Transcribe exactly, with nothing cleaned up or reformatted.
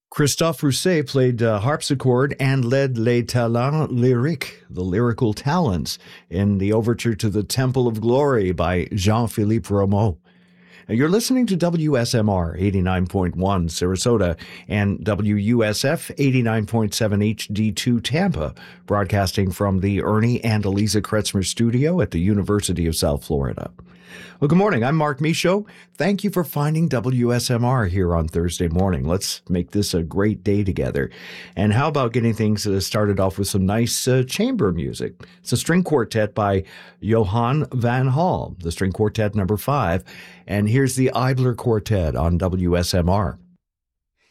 Christophe Rousset played uh, harpsichord and led Les Talents Lyriques, the lyrical talents, in the overture to the Temple of Glory by Jean-Philippe Rameau. You're listening to W S M R eighty-nine point one Sarasota and W U S F eighty-nine point seven H D two Tampa, broadcasting from the Ernie and Eliza Kretzmer studio at the University of South Florida. Well, good morning. I'm Mark Michaud. Thank you for finding W S M R here on Thursday morning. Let's make this a great day together. And how about getting things uh, started off with some nice uh, chamber music? It's a string quartet by Johann van Hall, the string quartet number five. And here's the Eibler Quartet on W S M R.